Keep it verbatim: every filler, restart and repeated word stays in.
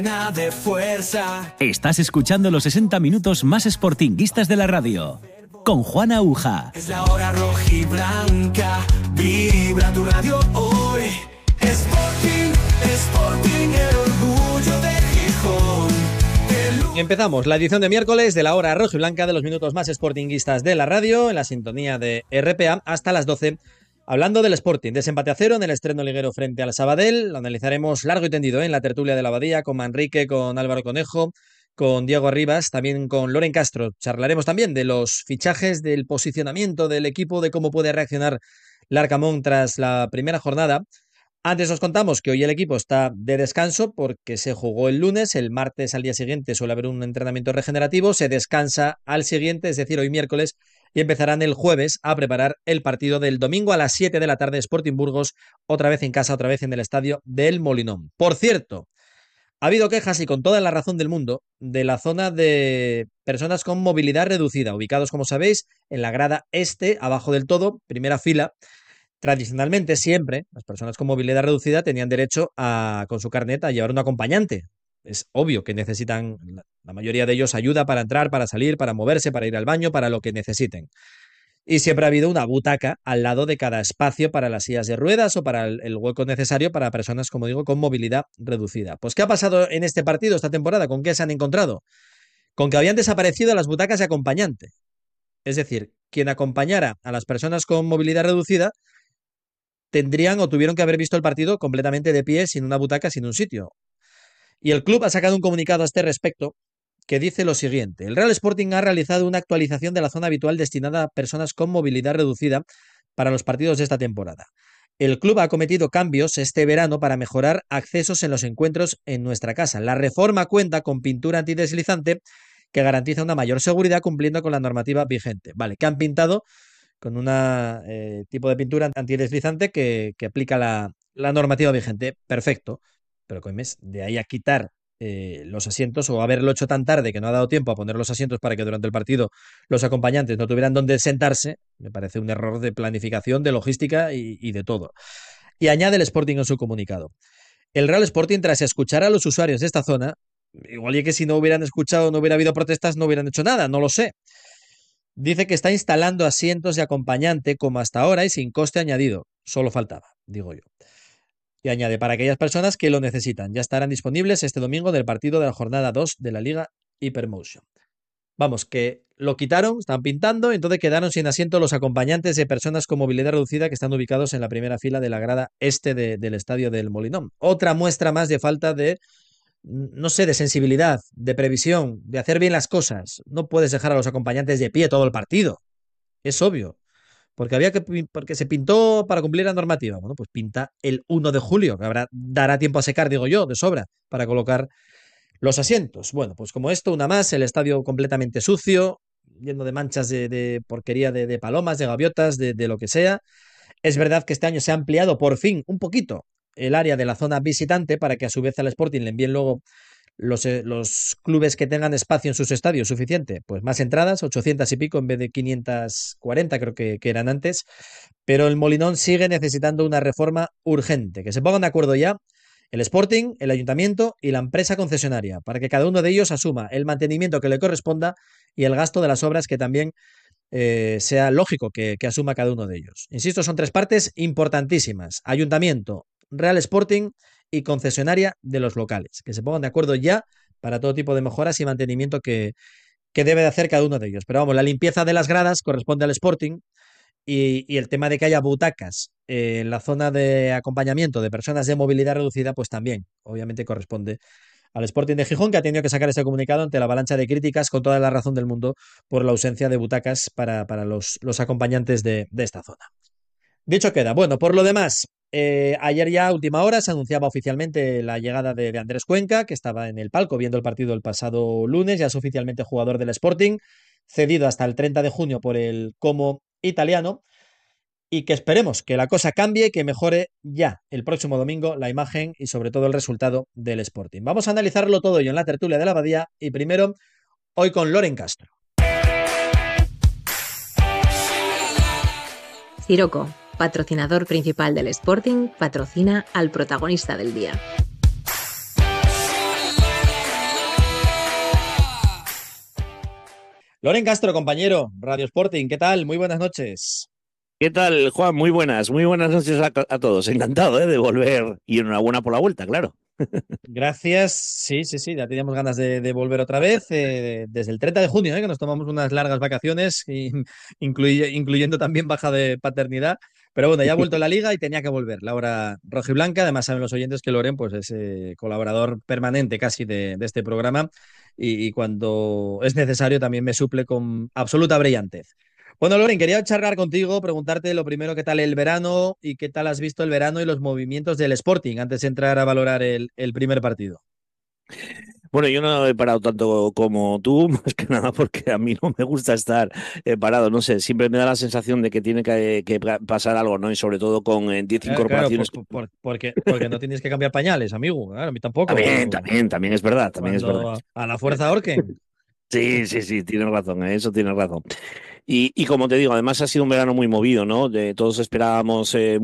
De fuerza. Estás escuchando los sesenta minutos más sportinguistas de la radio, con Juan Aguja. Es la hora rojiblanca, vibra tu radio hoy. Sporting, Sporting, el orgullo de Gijón. El... Empezamos la edición de miércoles de la hora rojiblanca de los minutos más sportinguistas de la radio, en la sintonía de R P A, hasta las doce. Hablando del Sporting, desempate a cero en el estreno liguero frente al Sabadell. Lo analizaremos largo y tendido ¿eh? en la tertulia de la Abadía, con Manrique, con Álvaro Conejo, con Diego Arribas, también con Loren Castro. Charlaremos también de los fichajes, del posicionamiento del equipo, de cómo puede reaccionar Larcamón tras la primera jornada. Antes os contamos que hoy el equipo está de descanso porque se jugó el lunes, el martes al día siguiente suele haber un entrenamiento regenerativo, se descansa al siguiente, es decir, hoy miércoles, y empezarán el jueves a preparar el partido del domingo a las siete de la tarde, Sporting Burgos, otra vez en casa, otra vez en el estadio del Molinón. Por cierto, ha habido quejas, y con toda la razón del mundo, de la zona de personas con movilidad reducida, ubicados, como sabéis, en la grada este, abajo del todo, primera fila. Tradicionalmente, siempre, las personas con movilidad reducida tenían derecho a, con su carnet, a llevar un acompañante. Es obvio que necesitan, la mayoría de ellos, ayuda para entrar, para salir, para moverse, para ir al baño, para lo que necesiten. Y siempre ha habido una butaca al lado de cada espacio para las sillas de ruedas o para el, el hueco necesario para personas, como digo, con movilidad reducida. Pues, ¿qué ha pasado en este partido, esta temporada? ¿Con qué se han encontrado? Con que habían desaparecido las butacas de acompañante. Es decir, quien acompañara a las personas con movilidad reducida tendrían o tuvieron que haber visto el partido completamente de pie, sin una butaca, sin un sitio. Y el club ha sacado un comunicado a este respecto que dice lo siguiente: el Real Sporting ha realizado una actualización de la zona habitual destinada a personas con movilidad reducida para los partidos de esta temporada. El club ha cometido cambios este verano para mejorar accesos en los encuentros en nuestra casa. La reforma cuenta con pintura antideslizante que garantiza una mayor seguridad cumpliendo con la normativa vigente. Vale, que han pintado con un eh, tipo de pintura antideslizante que, que aplica la, la normativa vigente. Perfecto. Pero coimes, de ahí a quitar eh, los asientos, o haberlo hecho tan tarde que no ha dado tiempo a poner los asientos para que durante el partido los acompañantes no tuvieran dónde sentarse, me parece un error de planificación, de logística y, y de todo. Y añade el Sporting en su comunicado: el Real Sporting, tras escuchar a los usuarios de esta zona, igual y que si no hubieran escuchado, no hubiera habido protestas, no hubieran hecho nada, no lo sé. Dice que está instalando asientos de acompañante como hasta ahora y sin coste añadido. Solo faltaba, digo yo. Y añade, para aquellas personas que lo necesitan, ya estarán disponibles este domingo del partido de la jornada dos de la Liga Hypermotion. Vamos, que lo quitaron, están pintando, entonces quedaron sin asiento los acompañantes de personas con movilidad reducida que están ubicados en la primera fila de la grada este de, del estadio del Molinón. Otra muestra más de falta de, no sé, de sensibilidad, de previsión, de hacer bien las cosas. No puedes dejar a los acompañantes de pie todo el partido. Es obvio. Porque había que porque se pintó para cumplir la normativa. Bueno, pues pinta el uno de julio, que habrá, dará tiempo a secar, digo yo, de sobra, para colocar los asientos. Bueno, pues como esto, una más, el estadio completamente sucio, lleno de manchas de, de porquería, de, de palomas, de gaviotas, de, de lo que sea. Es verdad que este año se ha ampliado por fin un poquito el área de la zona visitante para que a su vez al Sporting le envíen luego Los, los clubes que tengan espacio en sus estadios suficiente, pues más entradas, ochocientas y pico en vez de quinientas cuarenta creo que, que eran antes, pero el Molinón sigue necesitando una reforma urgente, que se pongan de acuerdo ya el Sporting, el Ayuntamiento y la empresa concesionaria, para que cada uno de ellos asuma el mantenimiento que le corresponda y el gasto de las obras que también eh, sea lógico que, que asuma cada uno de ellos. Insisto, son tres partes importantísimas: Ayuntamiento, Real Sporting y concesionaria de los locales, que se pongan de acuerdo ya para todo tipo de mejoras y mantenimiento que, que debe de hacer cada uno de ellos. Pero vamos, la limpieza de las gradas corresponde al Sporting, y, y el tema de que haya butacas eh, en la zona de acompañamiento de personas de movilidad reducida, pues también, obviamente, corresponde al Sporting de Gijón, que ha tenido que sacar ese comunicado ante la avalancha de críticas, con toda la razón del mundo, por la ausencia de butacas para, para los, los acompañantes de, de esta zona. Dicho queda. Bueno, por lo demás, Eh, ayer ya a última hora se anunciaba oficialmente la llegada de, de Andrés Cuenca, que estaba en el palco viendo el partido el pasado lunes. Ya es oficialmente jugador del Sporting, cedido hasta el treinta de junio por el Como italiano, y que esperemos que la cosa cambie, que mejore ya el próximo domingo la imagen y sobre todo el resultado del Sporting. Vamos a analizarlo todo ello en la tertulia de la Abadía, y primero hoy con Loren Castro. Siroco, patrocinador principal del Sporting, patrocina al protagonista del día. Loren Castro, compañero, Radio Sporting, ¿qué tal? Muy buenas noches. ¿Qué tal, Juan? Muy buenas, muy buenas noches a, a todos. Encantado, ¿eh? de volver y enhorabuena por la vuelta, claro. Gracias. Sí, sí, sí, ya teníamos ganas de, de volver otra vez. Eh, desde el treinta de junio, eh, que nos tomamos unas largas vacaciones, y, incluye- incluyendo también baja de paternidad. Pero bueno, ya ha vuelto la liga y tenía que volver. La hora rojiblanca, además saben los oyentes que Loren pues, es eh, colaborador permanente casi de, de este programa y, y cuando es necesario también me suple con absoluta brillantez. Bueno, Loren, quería charlar contigo, preguntarte lo primero, ¿qué tal el verano y qué tal has visto el verano y los movimientos del Sporting antes de entrar a valorar el, el primer partido? Bueno, yo no he parado tanto como tú, más que nada porque a mí no me gusta estar eh, parado. No sé, siempre me da la sensación de que tiene que, que pasar algo, ¿no? Y sobre todo con eh, diez Eh, claro, incorporaciones. por- por- porque, porque no tienes que cambiar pañales, amigo. Claro, a mí tampoco. También, Cuando, también, también es verdad, también es verdad. cuando a, a la fuerza ahorquen. Sí, sí, sí, tienes razón, ¿eh? Eso tienes razón. Y, y como te digo, además ha sido un verano muy movido, ¿no? De, todos esperábamos eh,